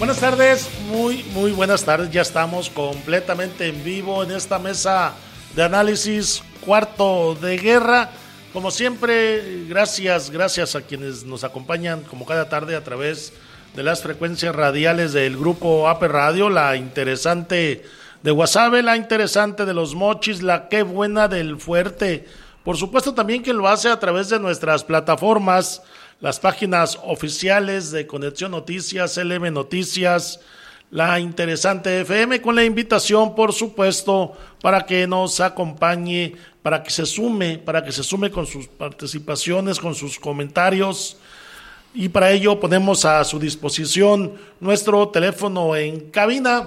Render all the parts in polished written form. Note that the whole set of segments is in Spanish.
Buenas tardes, muy buenas tardes. Ya estamos completamente en vivo en esta mesa de análisis Cuarto de Guerra. Como siempre, gracias a quienes nos acompañan como cada tarde a través de las frecuencias radiales del grupo AP Radio, la interesante de Guasave, la interesante de Los Mochis, la Qué Buena del Fuerte. Por supuesto también que lo hace a través de nuestras plataformas, las páginas oficiales de Conexión Noticias, LM Noticias, la interesante FM, con la invitación, por supuesto, para que nos acompañe, para que se sume con sus participaciones, con sus comentarios, y para ello ponemos a su disposición nuestro teléfono en cabina,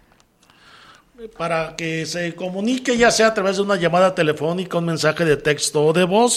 para que se comunique, ya sea a través de una llamada telefónica, un mensaje de texto o de voz,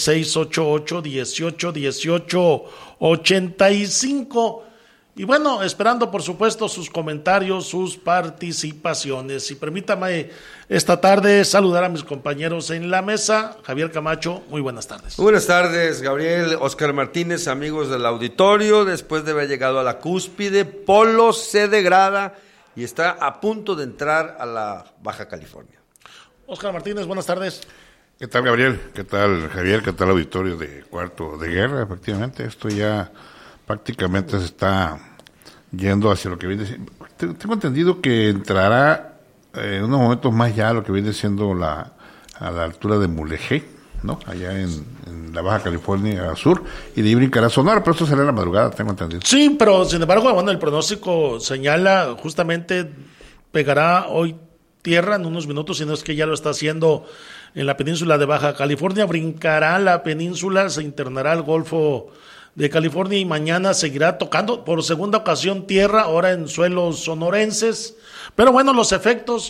6688-1818-85. Y bueno, esperando por supuesto sus comentarios, sus participaciones. Y permítame esta tarde saludar a mis compañeros en la mesa. Javier Camacho, muy buenas tardes. Buenas tardes, Gabriel, Oscar Martínez, amigos del auditorio. Después de haber llegado a la cúspide, Polo se degrada y está a punto de entrar a la Baja California. Oscar Martínez, buenas tardes. ¿Qué tal, Gabriel? ¿Qué tal, Javier? ¿Qué tal, auditorio de Cuarto de Guerra? Efectivamente, esto ya prácticamente se está yendo hacia lo que viene siendo. Tengo entendido que entrará en unos momentos más ya lo que viene siendo a la altura de Mulegé, ¿no? Allá en la Baja California Sur, y de ahí brincará a Sonora, pero esto será en la madrugada, tengo entendido. Sí, pero sin embargo, bueno, el pronóstico señala justamente pegará hoy tierra en unos minutos, si no es que ya lo está haciendo en la península de Baja California, brincará la península, se internará al Golfo de California y mañana seguirá tocando por segunda ocasión tierra, ahora en suelos sonorenses. Pero bueno, los efectos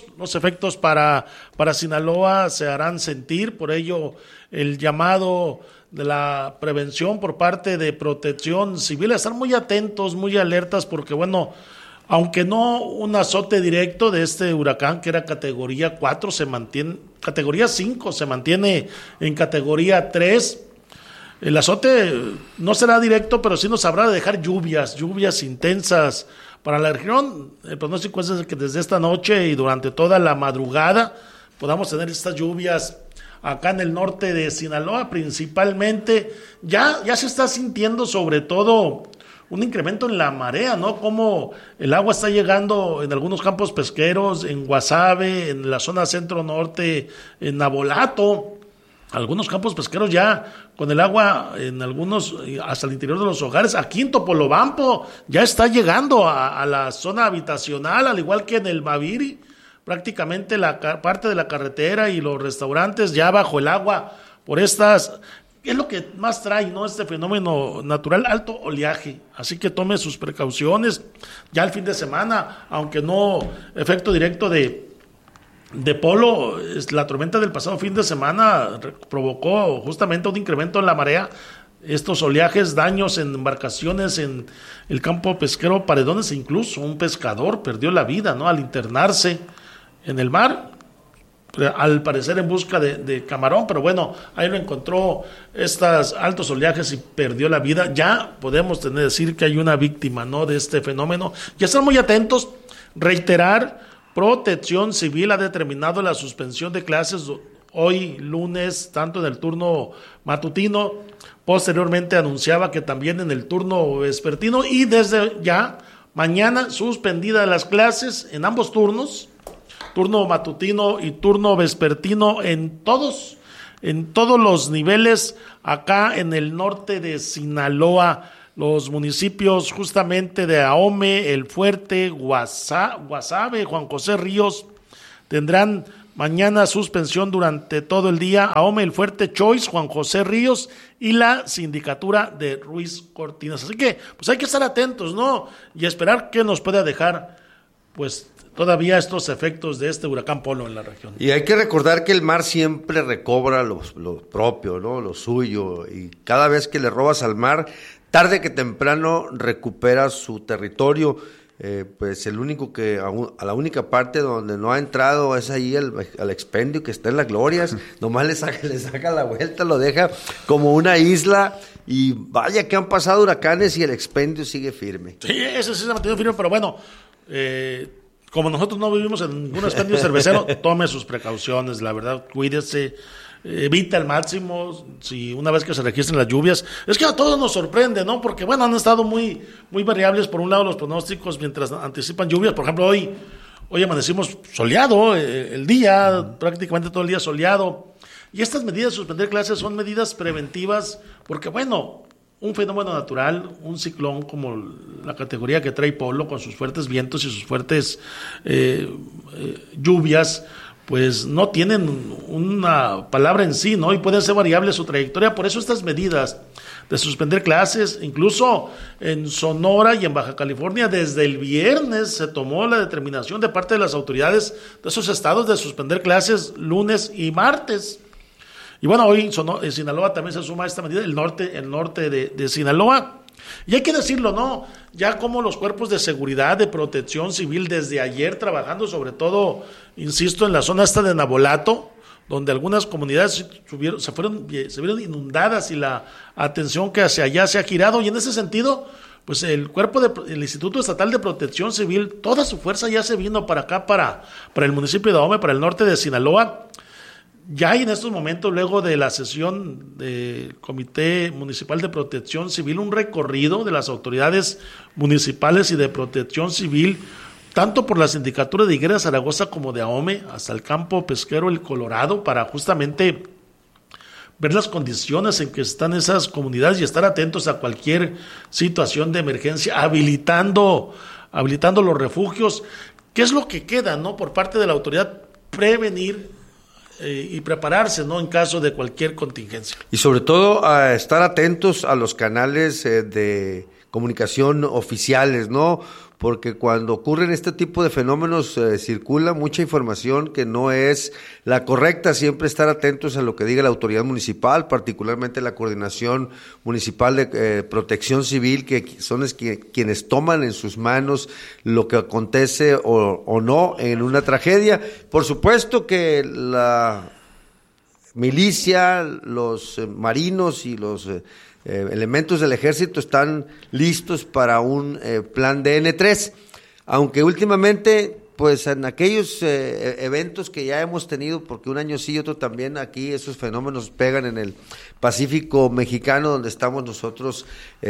para Sinaloa se harán sentir, por ello el llamado de la prevención por parte de Protección Civil, a estar muy atentos, muy alertas, porque bueno, aunque no un azote directo de este huracán que era categoría 4, se mantiene, categoría 5 se mantiene en categoría 3, el azote no será directo, pero sí nos habrá de dejar lluvias intensas para la región. El pronóstico es que desde esta noche y durante toda la madrugada podamos tener estas lluvias acá en el norte de Sinaloa principalmente. Ya se está sintiendo sobre todo un incremento en la marea, ¿no? Como el agua está llegando en algunos campos pesqueros, en Guasave, en la zona centro-norte, en Navolato. Algunos campos pesqueros ya con el agua en algunos hasta el interior de los hogares. Aquí en Topolobampo ya está llegando a la zona habitacional, al igual que en el Maviri. Prácticamente la parte de la carretera y los restaurantes ya bajo el agua por estas. Es lo que más trae, ¿no? Este fenómeno natural, alto oleaje. Así que tome sus precauciones. Ya el fin de semana, aunque no efecto directo de Polo, la tormenta del pasado fin de semana provocó justamente un incremento en la marea, estos oleajes, daños en embarcaciones en el campo pesquero Paredones, e incluso un pescador perdió la vida, ¿no? Al internarse en el mar, al parecer en busca de camarón, pero bueno, ahí lo encontró estos altos oleajes y perdió la vida. Ya podemos decir que hay una víctima, ¿no? De este fenómeno. Y estar muy atentos, reiterar. Protección Civil ha determinado la suspensión de clases hoy lunes, tanto en el turno matutino, posteriormente anunciaba que también en el turno vespertino, y desde ya mañana suspendida las clases en ambos turnos, turno matutino y turno vespertino en todos los niveles acá en el norte de Sinaloa. Los municipios justamente de Ahome, El Fuerte, Guasave, Juan José Ríos tendrán mañana suspensión durante todo el día. Ahome, El Fuerte, Choice, Juan José Ríos y la sindicatura de Ruiz Cortinas. Así que pues hay que estar atentos, ¿no? Y esperar que nos pueda dejar pues todavía estos efectos de este huracán Polo en la región. Y hay que recordar que el mar siempre recobra lo propio, ¿no? Lo suyo, y cada vez que le robas al mar, tarde que temprano recupera su territorio. pues el único que, a la única parte donde no ha entrado es ahí al expendio que está en las glorias, nomás le saca la vuelta, lo deja como una isla, y vaya que han pasado huracanes y el expendio sigue firme. Sí, ese sí se ha mantenido firme, pero bueno, como nosotros no vivimos en ningún expendio cervecero, tome sus precauciones, la verdad, cuídese, evita al máximo, si una vez que se registren las lluvias, es que a todos nos sorprende, ¿no? Porque bueno, han estado muy variables, por un lado los pronósticos mientras anticipan lluvias. Por ejemplo, hoy amanecimos soleado, el día, prácticamente todo el día soleado, y estas medidas de suspender clases son medidas preventivas, porque bueno, un fenómeno natural, un ciclón como la categoría que trae Polo, con sus fuertes vientos y sus fuertes lluvias, pues no tienen una palabra en sí, ¿no? Y puede ser variable su trayectoria. Por eso estas medidas de suspender clases, incluso en Sonora y en Baja California, desde el viernes se tomó la determinación de parte de las autoridades de esos estados de suspender clases lunes y martes. Y bueno, hoy Sinaloa también se suma a esta medida, el norte de Sinaloa. Y hay que decirlo, ¿no? Ya como los cuerpos de seguridad, de protección civil, desde ayer trabajando, sobre todo, insisto, en la zona esta de Navolato, donde algunas comunidades se vieron inundadas y la atención que hacia allá se ha girado. Y en ese sentido, pues el Instituto Estatal de Protección Civil, toda su fuerza ya se vino para acá, para el municipio de Ahome, para el norte de Sinaloa. Ya hay en estos momentos, luego de la sesión del Comité Municipal de Protección Civil, un recorrido de las autoridades municipales y de protección civil, tanto por la sindicatura de Higuera Zaragoza como de Ahome, hasta el campo pesquero El Colorado, para justamente ver las condiciones en que están esas comunidades y estar atentos a cualquier situación de emergencia, habilitando los refugios. ¿Qué es lo que queda, no, por parte de la autoridad? Prevenir y prepararse, ¿no?, en caso de cualquier contingencia. Y sobre todo a estar atentos a los canales de comunicación oficiales, ¿no? Porque cuando ocurren este tipo de fenómenos circula mucha información que no es la correcta. Siempre estar atentos a lo que diga la autoridad municipal, particularmente la Coordinación Municipal de Protección Civil, que son quienes toman en sus manos lo que acontece o no en una tragedia. Por supuesto que la milicia, los marinos y los elementos del ejército están listos para un plan DN3, aunque últimamente, pues en aquellos eventos que ya hemos tenido, porque un año sí y otro también, aquí esos fenómenos pegan en el Pacífico mexicano, donde estamos nosotros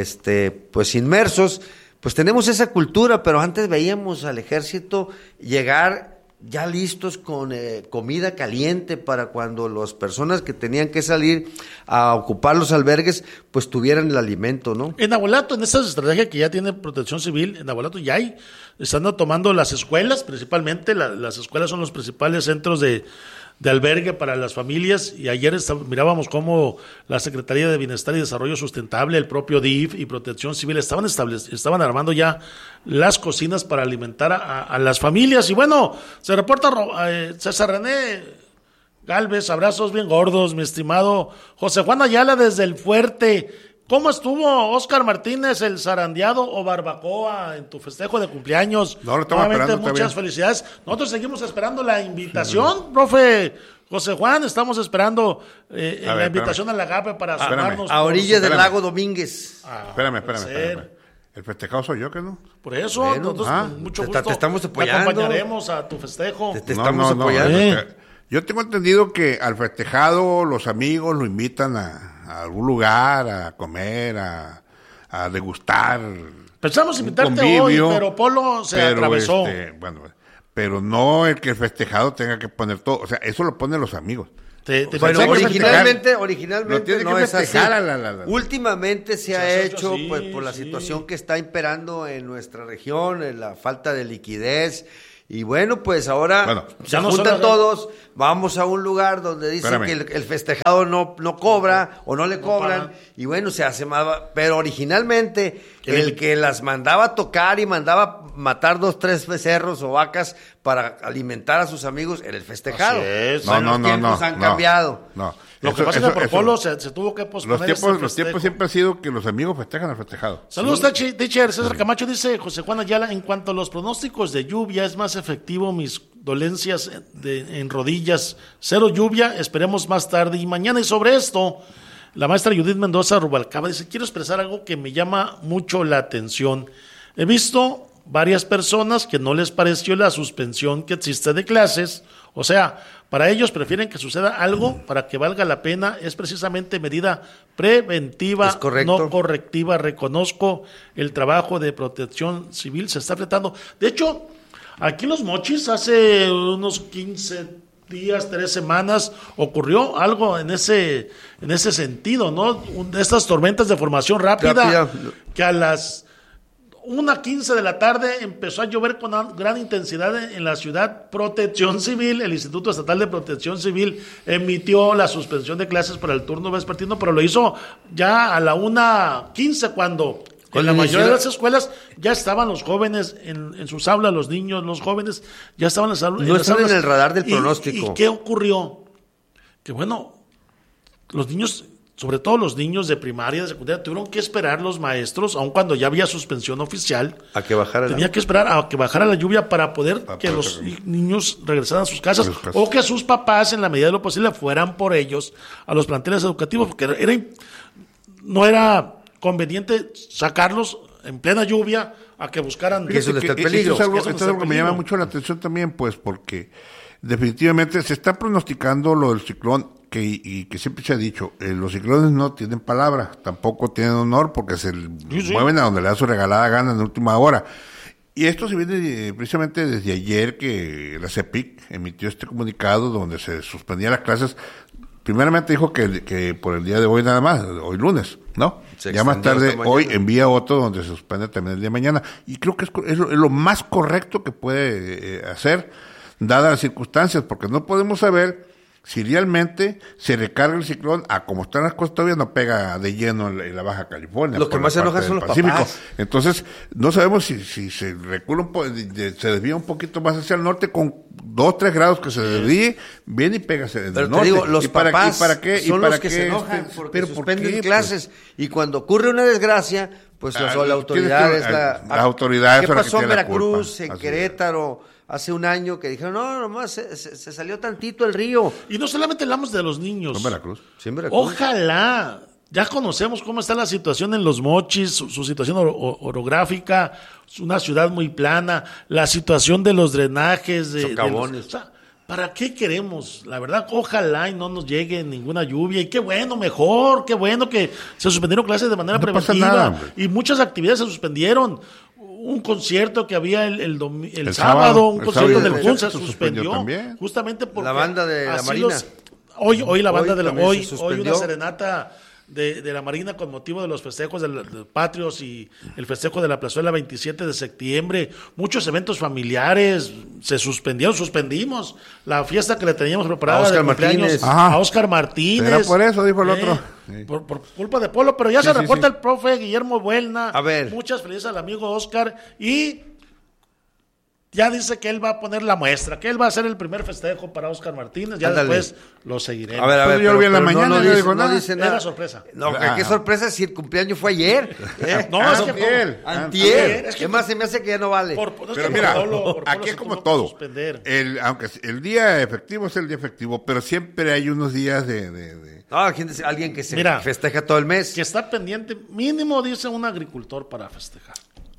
pues inmersos, pues tenemos esa cultura, pero antes veíamos al ejército llegar ya listos con comida caliente para cuando las personas que tenían que salir a ocupar los albergues, pues tuvieran el alimento, ¿no? En Navolato, en esa estrategia que ya tiene Protección Civil, en Navolato ya están tomando las escuelas, principalmente, las escuelas son los principales centros de albergue para las familias, y ayer mirábamos cómo la Secretaría de Bienestar y Desarrollo Sustentable, el propio DIF y Protección Civil estaban armando ya las cocinas para alimentar a las familias. Y bueno, se reporta César René Galvez, abrazos bien gordos, mi estimado José Juan Ayala desde el Fuerte. ¿Cómo estuvo Óscar Martínez, el zarandeado o barbacoa en tu festejo de cumpleaños? No, lo estamos esperando. Muchas felicidades. Nosotros seguimos esperando la invitación, profe José Juan. Estamos esperando la invitación a la GAPE para sumarnos. A orillas del lago Domínguez. Espérame. El festejado soy yo, ¿que no? Por eso, nosotros con mucho gusto te estamos apoyando. Te acompañaremos a tu festejo. Te estamos apoyando. Yo tengo entendido que al festejado los amigos lo invitan a algún lugar, a comer, a degustar. Pensamos invitarte hoy, pero Polo se atravesó. Pero no el que el festejado tenga que poner todo. O sea, eso lo ponen los amigos. Bueno, originalmente no es así. Últimamente se ha hecho pues por la situación que está imperando en nuestra región, en la falta de liquidez. Y bueno, pues ahora se juntan todos, vamos a un lugar donde dicen que el festejado no cobra o no le cobran, y bueno, se hace más. Pero originalmente el que las mandaba a tocar y mandaba matar 2, 3 becerros o vacas para alimentar a sus amigos en el festejado. Así es. Los tiempos han cambiado. No. Lo que pasa es que por Polo se tuvo que posponer Los tiempos siempre han sido que los amigos festejan al festejado. Saludos, teacher. César Camacho dice, José Juan Ayala, en cuanto a los pronósticos de lluvia, es más efectivo mis dolencias en rodillas. 0 lluvia, esperemos más tarde y mañana. Y sobre esto, la maestra Judith Mendoza Rubalcaba dice, quiero expresar algo que me llama mucho la atención. He visto varias personas que no les pareció la suspensión que existe de clases. O sea, para ellos prefieren que suceda algo para que valga la pena. Es precisamente medida preventiva, no correctiva. Reconozco el trabajo de Protección Civil, se está afectando. De hecho, aquí en Los Mochis hace unos 15 días, 3 semanas, ocurrió algo en ese sentido, ¿no? De estas tormentas de formación rápida. Que a las 1:15 de la tarde empezó a llover con gran intensidad en la ciudad. Protección Civil, el Instituto Estatal de Protección Civil, emitió la suspensión de clases para el turno vespertino, pero lo hizo ya a la 1:15 cuando en la mayoría de las escuelas ya estaban los jóvenes en sus aulas, los niños, los jóvenes, ya estaban en las aulas. No están en el radar del pronóstico. ¿Y qué ocurrió? Que bueno, los niños, sobre todo los niños de primaria, de secundaria, tuvieron que esperar los maestros, aun cuando ya había suspensión oficial. A que bajara Tenía que esperar a que bajara la lluvia para poder que los niños regresaran a sus casas o que sus papás, en la medida de lo posible, fueran por ellos a los planteles educativos, porque no era conveniente sacarlos en plena lluvia a que buscaran. Que eso está en peligro. Esto es algo que me llama mucho la atención también, pues, porque definitivamente se está pronosticando lo del ciclón. Que siempre se ha dicho, los ciclones no tienen palabra, tampoco tienen honor porque se mueven a donde le da su regalada gana en la última hora. Y esto se viene precisamente desde ayer que la CEPIC emitió este comunicado donde se suspendían las clases. Primeramente dijo que por el día de hoy nada más, hoy lunes, ¿no? Ya más tarde, hoy envía otro donde se suspende también el día de mañana. Y creo que es lo más correcto que puede hacer, dadas las circunstancias, porque no podemos saber si realmente se recarga el ciclón, como están las cosas todavía no pega de lleno en la Baja California. Lo que más se enoja son los papás. Entonces, no sabemos si se recula se desvía un poquito más hacia el norte con 2, 3 grados que se desvíe, viene y pega en el norte. Digo, los papás son los que se enojan porque suspenden clases. Y cuando ocurre una desgracia, pues la autoridad es la autoridad. ¿Qué pasó en Veracruz, en Querétaro? Hace un año que dijeron, no, nomás se salió tantito el río. Y no solamente hablamos de los niños. En Veracruz. Sí, en Veracruz. Ojalá. Ya conocemos cómo está la situación en Los Mochis, su situación orográfica, una ciudad muy plana, la situación de los drenajes. Socavones. O sea, ¿para qué queremos? La verdad, ojalá y no nos llegue ninguna lluvia. Y qué bueno, mejor, qué bueno que se suspendieron clases de manera preventiva. Nada, y muchas actividades se suspendieron. Un concierto que había el sábado, un concierto del FUN se suspendió justamente porque la banda de la Marina. Hoy la banda de la hoy suspendió. una serenata de la Marina con motivo de los festejos de patrios y el festejo de la plazuela 27 de septiembre. Muchos eventos familiares se suspendimos. La fiesta que le teníamos preparada de cumpleaños a Óscar Martínez. Era por eso, dijo el otro. Sí. Por culpa de Polo, pero ya se reporta el profe Guillermo Buelna. A ver. Muchas felicidades al amigo Óscar y ya dice que él va a poner la muestra, que él va a hacer el primer festejo para Óscar Martínez, ya después lo seguiremos. A ver, yo lo vi en la mañana, no dice nada. Era sorpresa. No, qué sorpresa si el cumpleaños fue ayer. No, es que antier. Es más, se me hace que ya no vale. Pero mira, aquí es como todo. Aunque el día efectivo es el día efectivo, pero siempre hay unos días de... No, alguien que se festeja todo el mes. Que está pendiente, mínimo dice un agricultor para festejar.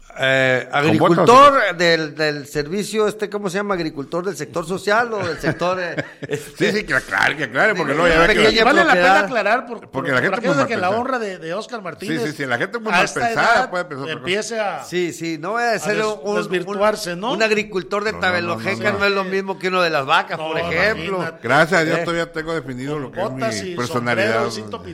Agricultor del servicio, ¿cómo se llama? ¿Agricultor del sector social o del sector...? Sí, que aclare, porque no ya vale la pena aclarar porque la gente de que la honra de Óscar Martínez. Sí, la gente muy mal pensada puede pensar empiece a... Sí, no voy a ser desvirtuarse, ¿no? Un agricultor de Tabelojeca no es lo mismo que uno de las vacas, por ejemplo. Imagínate. Gracias a Dios todavía tengo definido lo que es mi personalidad.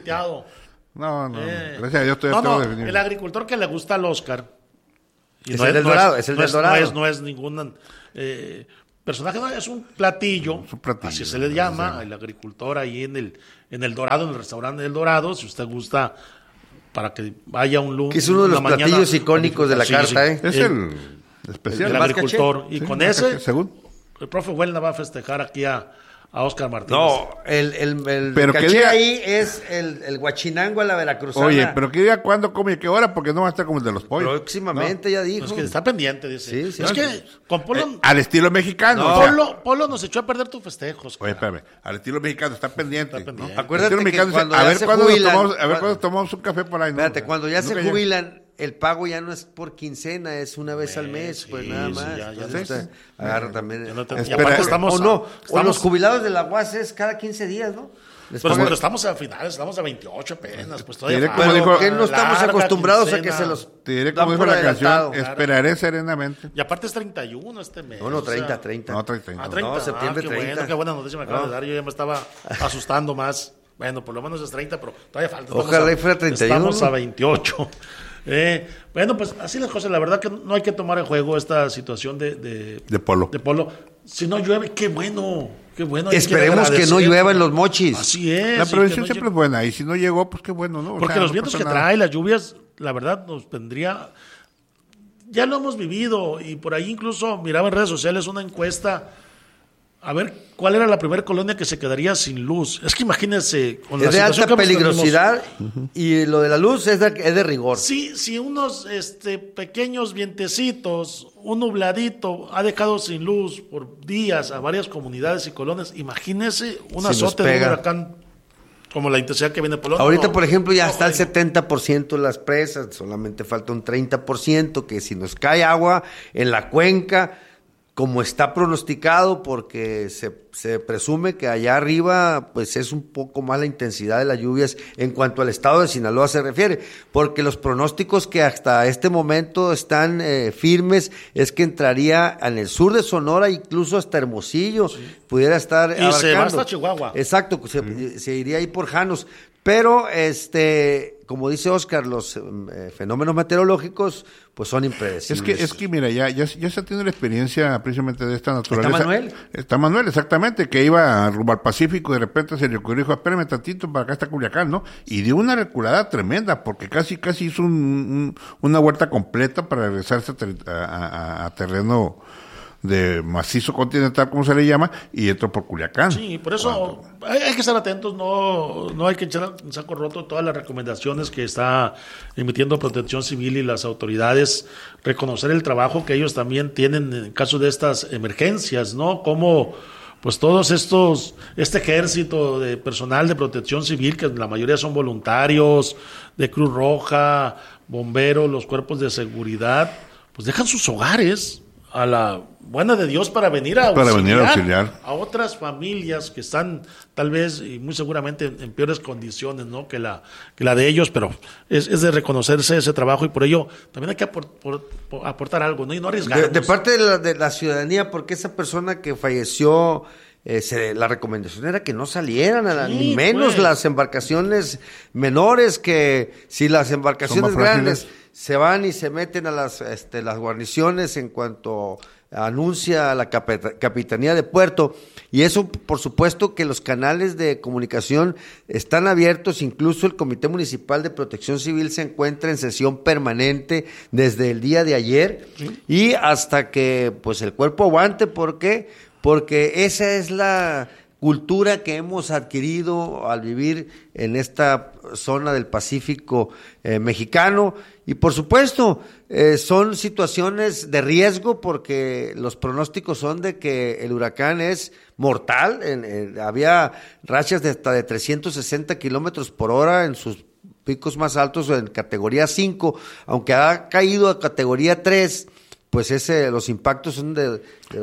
No, gracias a Dios todavía tengo definido. El agricultor que le gusta al Óscar. Es el del Dorado. No es ningún personaje, es un platillo, así se le llama, el agricultor ahí en el Dorado, en el restaurante del Dorado, si usted gusta, para que vaya un lunes. Que es uno de los platillos icónicos de la carta, Es especial. el más agricultor. caché. Y Sí, con más ese, caché, según. el profe Huelna va a festejar aquí a Oscar Martínez. No, el Pero que caché diga- ahí es el guachinango a la veracruzana. Oye, pero que diga cuándo, cómo y qué hora, porque no va a estar como el de los pollos. Próximamente ya dijo. Es que está pendiente, dice. Sí, sí. Es que con Polo, Al estilo mexicano. No. o sea. Polo nos echó a perder tus festejos. Oye, espérame, al estilo mexicano, está pendiente. Está pendiente. ¿no? Acuérdate Al estilo que mexicano dice, cuando a ya ver se cuándo jubilan, nos tomamos un café por ahí. ¿no? Espérate, cuando ya Nunca se llega. jubilan, el pago ya no es por quincena, es una vez al mes, pues sí, nada sí, más. ya Entonces, no sé. agarra también. Ya no te- Espera, y aparte estamos, o no, o estamos- los jubilados de la UAS es cada 15 días, ¿no? Les Pero, pagan- pero estamos a finales, estamos a 28 apenas, pues todavía Diré falta. como Pero dijo- que no estamos Larga acostumbrados a que quincena. se los Te diré dan como dijo por la canción, adelantado. esperaré serenamente. Y aparte es 31 este mes. No, no, o sea, 30. No, 30. Ah, 30. No, septiembre qué 30. Bueno, qué buena noticia me acabas de dar. Yo ya me estaba asustando más. Bueno, por lo menos es 30, pero todavía falta. Estamos Ojalá y fuera 31. Estamos a 28. Bueno, pues así las cosas. La verdad que no hay que tomar en juego esta situación de Polo. De Polo. Si no llueve, qué bueno. Qué bueno. hay Esperemos que no agradecer. llueva en los mochis. Así es. La y prevención que no siempre llegue- es buena, y si no llegó, pues qué bueno, ¿no? O Porque sea, los no vientos pasa que nada. trae, las lluvias, la verdad, nos vendría. Ya lo hemos vivido, y por ahí incluso miraba en redes sociales una encuesta a ver cuál era la primera colonia que se quedaría sin luz. Es que imagínense, con la Es de situación alta que tenemos, peligrosidad y lo de la luz es de rigor. si unos pequeños vientecitos, un nubladito, ha dejado sin luz por días a varias comunidades y colonias, imagínese un Si nos azote de un pega. huracán como la intensidad que viene por Ahorita, por ejemplo, ya está el joder. 70% de las presas, solamente falta un 30%, que si nos cae agua en la cuenca, como está pronosticado, porque se presume que allá arriba pues es un poco más la intensidad de las lluvias en cuanto al estado de Sinaloa se refiere, porque los pronósticos que hasta este momento están firmes es que entraría en el sur de Sonora, incluso hasta Hermosillo, pudiera estar Y se va abarcando. hasta Chihuahua. Exacto, se iría ahí por Janos. Pero, como dice Oscar, los fenómenos meteorológicos, pues son impredecibles. Es que mira, ya se ha tenido la experiencia precisamente de esta naturaleza. Manuel? Está Manuel, exactamente, que iba rumbo al Pacífico y de repente se le ocurrió, dijo, espérame tantito, para acá está Culiacán, ¿no? Y dio una reculada tremenda, porque casi hizo una vuelta completa para regresarse a terreno de macizo continental, como se le llama, y entró por Culiacán. Sí, por eso hay que estar atentos, no hay que echar en saco roto todas las recomendaciones que está emitiendo Protección Civil y las autoridades, reconocer el trabajo que ellos también tienen en caso de estas emergencias, ¿no? Como pues este ejército de personal de Protección Civil, que la mayoría son voluntarios, de Cruz Roja, bomberos, los cuerpos de seguridad, pues dejan sus hogares a la buena de Dios para venir a auxiliar a otras familias que están tal vez y muy seguramente en peores condiciones, ¿no? que la de ellos, pero es de reconocerse ese trabajo, y por ello también hay que aportar algo, ¿no? Y no arriesgarnos. De parte de la ciudadanía, porque esa persona que falleció, la recomendación era que no salieran, Sí, ni menos pues. las embarcaciones menores, que si las embarcaciones Son más grandes frágiles. se van y se meten a las guarniciones en cuanto anuncia la Capitanía de Puerto, y eso por supuesto que los canales de comunicación están abiertos, incluso el Comité Municipal de Protección Civil se encuentra en sesión permanente desde el día de ayer, y hasta que pues el cuerpo aguante. ¿Por qué? Porque esa es la cultura que hemos adquirido al vivir en esta zona del Pacífico mexicano, y por supuesto son situaciones de riesgo, porque los pronósticos son de que el huracán es mortal. Había rachas de hasta de 360 kilómetros por hora en sus picos más altos en categoría 5, aunque ha caído a categoría 3, pues los impactos son de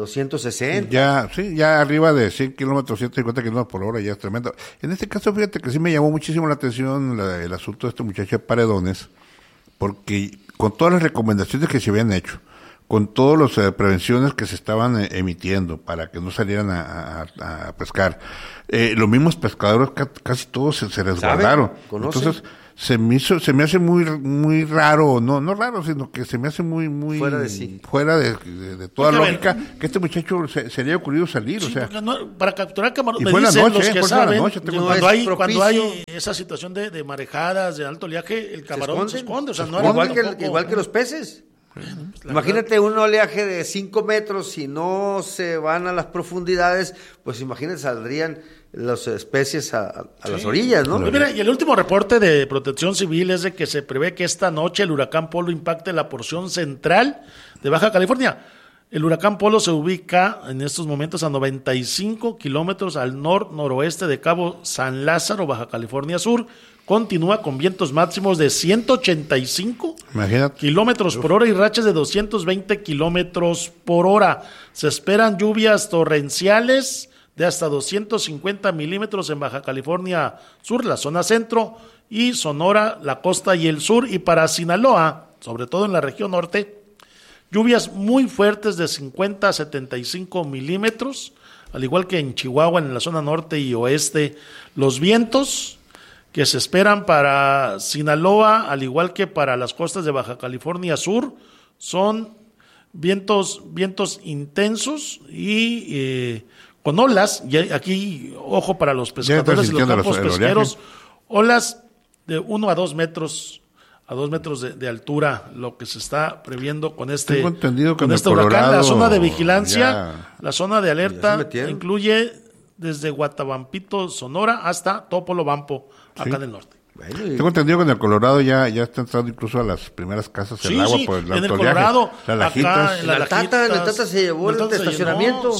260. Ya arriba de 100 kilómetros, 150 kilómetros por hora, ya es tremendo. En este caso, fíjate que sí me llamó muchísimo la atención el asunto de este muchacho de Paredones, porque con todas las recomendaciones que se habían hecho, con todas las prevenciones que se estaban emitiendo para que no salieran a pescar, los mismos pescadores casi todos se resguardaron. ¿Conocen? Entonces, se me hace muy raro, no raro, sino que se me hace muy fuera de sí, fuera de toda Porque, lógica, que este muchacho se le haya ocurrido salir. Sí, o sea, porque no, para capturar camarones, Y me fue en la dicen noche, los que fue en la saben, noche, tengo cuando entendido. cuando Es hay esa situación de marejadas, de alto oleaje, el camarón se esconde. O sea, no igual era tampoco- igual que los peces. Imagínate un oleaje de 5 metros, si no se van a las profundidades, pues imagínate, saldrían las especies a las orillas, ¿no? Pues mira, y el último reporte de Protección Civil es de que se prevé que esta noche el huracán Polo impacte la porción central de Baja California. El huracán Polo se ubica en estos momentos a 95 kilómetros al noroeste de Cabo San Lázaro, Baja California Sur. Continúa con vientos máximos de 185 kilómetros por hora y rachas de 220 kilómetros por hora. Se esperan lluvias torrenciales de hasta 250 milímetros en Baja California Sur, la zona centro, y Sonora, la costa y el sur. Y para Sinaloa, sobre todo en la región norte, lluvias muy fuertes de 50 a 75 milímetros, al igual que en Chihuahua, en la zona norte y oeste. Los vientos que se esperan para Sinaloa, al igual que para las costas de Baja California Sur, son vientos intensos y con olas. Y aquí, ojo para los pescadores y los campos pesqueros, olas de 1 a 2 metros. A 2 metros de altura, lo que se está previendo con este huracán. La zona de vigilancia, la zona de alerta, incluye desde Guatabampito, Sonora, hasta Topolobampo, acá en el norte. Bueno, tengo entendido que en el Colorado ya está entrando incluso a las primeras casas el agua por el en el Colorado, las lajitas. En la Tata se llevó el estacionamiento.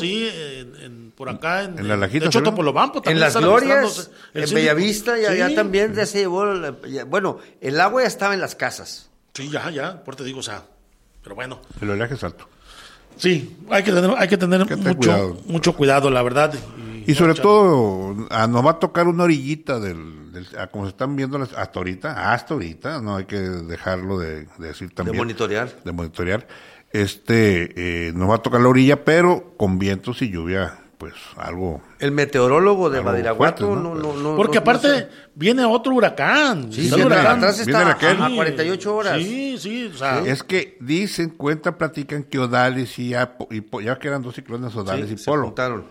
Por acá, en la Lajita, de hecho, Topolobampo en también. Las Glorias, en Bellavista, ya también ya se llevó. Bueno, el agua ya estaba en las casas. Sí, ya, por te digo, o sea, pero bueno. El oleaje es alto. Sí, hay que tener mucho cuidado, la verdad. Y sobre todo, nos va a tocar una orillita como se están viendo hasta ahorita, no hay que dejarlo de decir también. De monitorear. Nos va a tocar la orilla, pero con vientos y lluvia, pues algo. El meteorólogo de Badiraguato fuerte, ¿no? Porque aparte viene otro huracán. Sí, atrás está a 48 horas. Sí, o sea. Es que platican que Odalis y ya que eran 2 ciclones, Odalis y Polo. Se juntaron.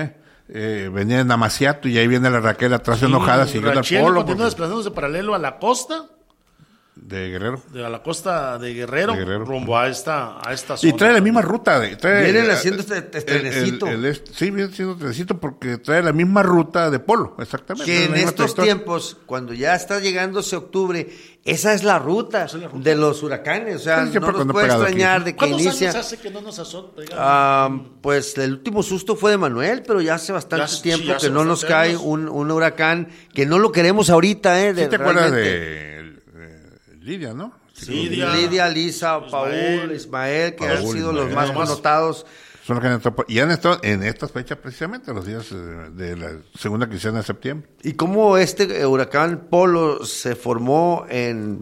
Venía en Amaciato y ahí viene la Raquel atrás enojada siguiendo al Polo. Continúa desplazándose paralelo a la costa. De Guerrero. A la costa de Guerrero. Rumbo a esta zona. Y trae la misma ruta. Vienen haciendo este trenecito. Sí, viene haciendo trenecito porque trae la misma ruta de Polo, exactamente. Que en estos tiempos, cuando ya está llegándose octubre, esa es la ruta de los huracanes. O sea, no nos puede extrañar de que inicia. ¿Cuántos años hace que no nos azota? Pues el último susto fue de Manuel, pero ya hace bastante tiempo que no nos cae un huracán, que no lo queremos ahorita. ¿Sí te acuerdas de Lidia, ¿no? Sí, Lidia, Lisa, Ismael, que han sido los más connotados. Son los que han estado, y han estado en estas fechas precisamente, los días de la segunda quincena de septiembre. ¿Y cómo este huracán Polo se formó en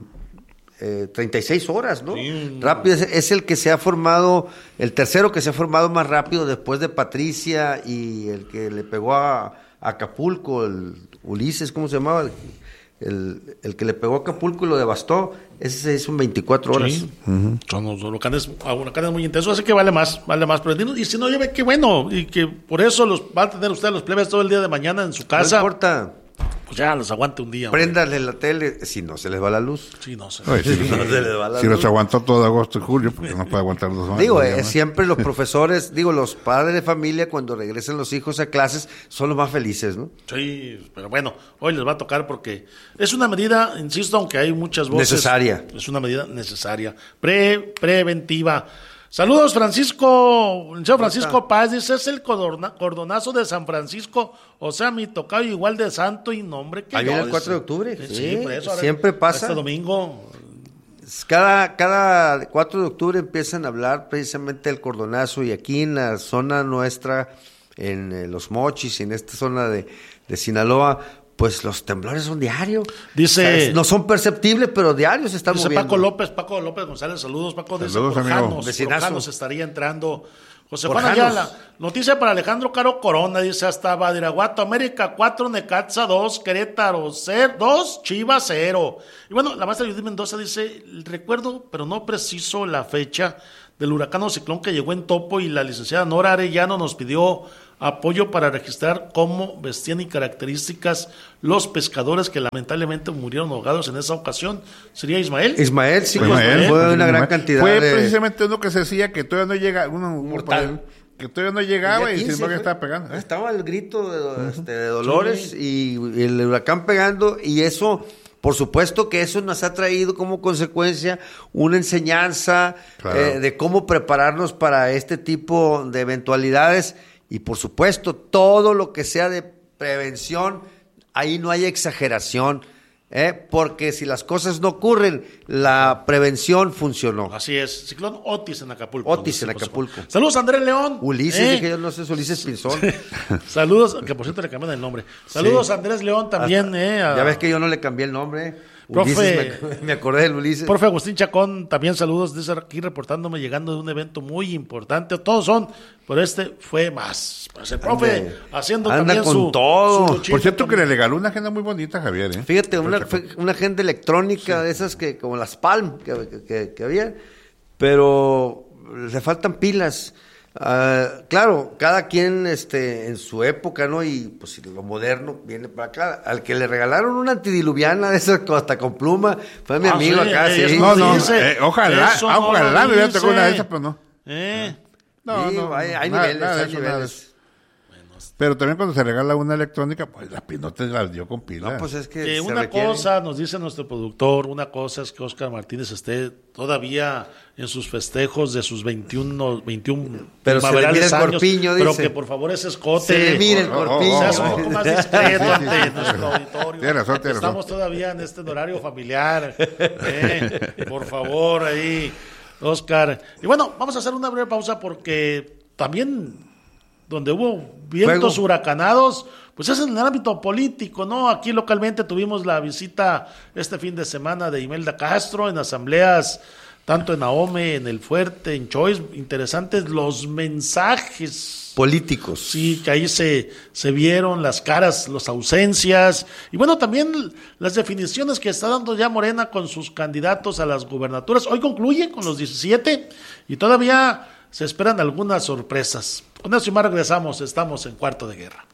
36 horas, ¿no? Sí. Rápido, es el que se ha formado, el tercero que se ha formado más rápido después de Patricia y el que le pegó a Acapulco, el Ulises, ¿cómo se llamaba? El que le pegó a Acapulco y lo devastó, ese se hizo en 24 horas. Sí. Son los huracanes muy intensos, así que vale más. Pero y si no llueve, qué bueno, y que por eso los va a tener usted los plebes todo el día de mañana en su casa. No importa. Pues ya los aguante un día. Préndale la tele, si no se les va la luz. Sí, no se les va la luz. Si los aguantó todo agosto y julio, porque no puede aguantar 2 semanas. Digo, siempre los profesores, los padres de familia, cuando regresen los hijos a clases, son los más felices, ¿no? Sí, pero bueno, hoy les va a tocar porque es una medida, insisto, aunque hay muchas voces. Necesaria. Es una medida necesaria, preventiva. Saludos, Francisco Paz, dice, es el cordonazo de San Francisco, o sea, mi tocayo igual de santo y nombre que ahí viene el 4 de octubre, sí, por eso, siempre pasa. Este domingo. Cada 4 de octubre empiezan a hablar precisamente del cordonazo, y aquí en la zona nuestra, en Los Mochis, en esta zona de Sinaloa, pues los temblores son diarios. Dice, no son perceptibles, pero diarios se están moviendo. Paco López González, saludos, Paco. Saludos, dice, Porjanos estaría entrando. José Juan Ayala, noticia para Alejandro Caro Corona, dice, hasta Badiraguato, América 4, Necaxa 2, Querétaro 2, Chivas 0. Y bueno, la maestra Judith Mendoza dice, recuerdo, pero no preciso la fecha del huracán o ciclón que llegó en Topo, y la licenciada Nora Arellano nos pidió apoyo para registrar cómo vestían y características los pescadores que lamentablemente murieron ahogados en esa ocasión. ¿Sería Ismael? Ismael, sí, Ismael, fue una gran cantidad. Fue precisamente uno que se decía que todavía no llega, Mortal. Que todavía no llegaba y sin embargo fue, estaba pegando. Estaba el grito de Dolores y el huracán pegando, y eso, por supuesto que eso nos ha traído como consecuencia una enseñanza de cómo prepararnos para este tipo de eventualidades, y por supuesto todo lo que sea de prevención, ahí no hay exageración. Porque si las cosas no ocurren, la prevención funcionó. Así es, ciclón Otis en Acapulco. Otis en Acapulco. Saludos, Andrés León. Ulises, dije yo, no sé, Ulises Pinzón. Saludos, que por cierto le cambian el nombre. Saludos, Andrés León también. Ya ves que yo no le cambié el nombre. Profe, Ulises, me acordé del Ulises. Profe Agustín Chacón, también saludos, dice aquí reportándome, llegando de un evento muy importante. Todos son, pero este fue más. Pues el profe haciendo anda también con todo. Por cierto que le regaló una agenda muy bonita, Javier. Fíjate, una agenda electrónica de esas que como las Palm que había, pero le faltan pilas. Claro, cada quien en su época, ¿no? Y pues lo moderno viene para acá. Al que le regalaron una antidiluviana de esas hasta con pluma, fue mi amigo sí, acá. Sí. Ojalá me hubiera tocado una de esas, pero no. Hay niveles. Pero también cuando se regala una electrónica, pues no te la dio con pilas. No, pues es que una cosa, nos dice nuestro productor, una cosa es que Óscar Martínez esté todavía en sus festejos de sus 21 pero se le mira el años, corpiño, pero dice. Que por favor ese escote. Se le mira el corpiño. Seas un poco más discreto ante nuestro auditorio. Tiene razón. Estamos todavía en este horario familiar. Por favor, ahí, Óscar. Y bueno, vamos a hacer una breve pausa porque también donde hubo vientos huracanados, pues es en el ámbito político, ¿no? Aquí localmente tuvimos la visita este fin de semana de Imelda Castro en asambleas, tanto en Ahome, en El Fuerte, en Choice, interesantes los mensajes políticos. Sí, que ahí se vieron las caras, las ausencias, y bueno, también las definiciones que está dando ya Morena con sus candidatos a las gubernaturas. Hoy concluye con los 17 y todavía se esperan algunas sorpresas. Con eso y más regresamos, estamos en Cuarto de Guerra.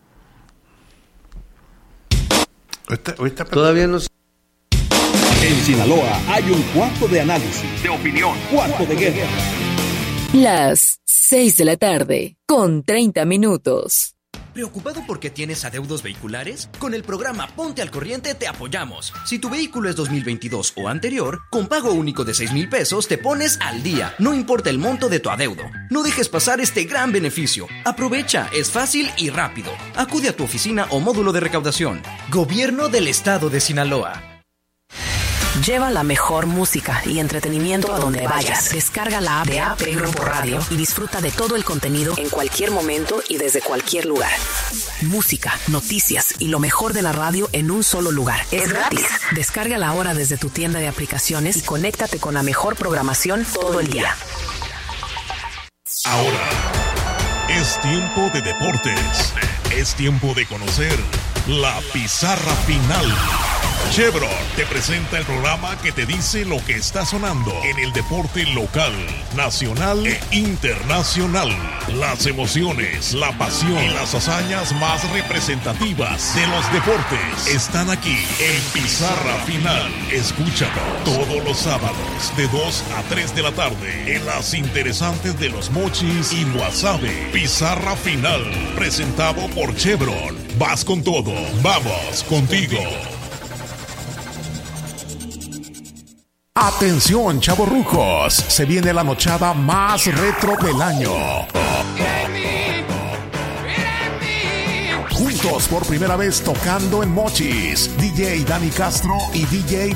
Ahorita todavía no. En Sinaloa hay un cuarto de análisis, de opinión, cuarto de guerra. Las 6 de la tarde, con 30 minutos. ¿Preocupado porque tienes adeudos vehiculares? Con el programa Ponte al Corriente te apoyamos. Si tu vehículo es 2022 o anterior, con pago único de 6,000 pesos te pones al día, no importa el monto de tu adeudo. No dejes pasar este gran beneficio. Aprovecha, es fácil y rápido. Acude a tu oficina o módulo de recaudación. Gobierno del Estado de Sinaloa. Lleva la mejor música y entretenimiento a donde vayas. Descarga la app de AP Grupo Radio y disfruta de todo el contenido en cualquier momento y desde cualquier lugar. Música, noticias y lo mejor de la radio en un solo lugar. Es gratis. Descárgala ahora desde tu tienda de aplicaciones y conéctate con la mejor programación todo el día. Ahora es tiempo de deportes. Es tiempo de conocer la pizarra final. Chevron te presenta el programa que te dice lo que está sonando en el deporte local, nacional e internacional. Las emociones, la pasión y las hazañas más representativas de los deportes están aquí en Pizarra Final. Escúchalo todos los sábados de 2 a 3 de la tarde en las interesantes de Los Mochis y Guasave. Pizarra Final, presentado por Chevron. Vas con todo, vamos contigo. Atención, chavorrucos, se viene la nochada más retro del año. Juntos por primera vez tocando en Mochis, DJ Dani Castro y DJ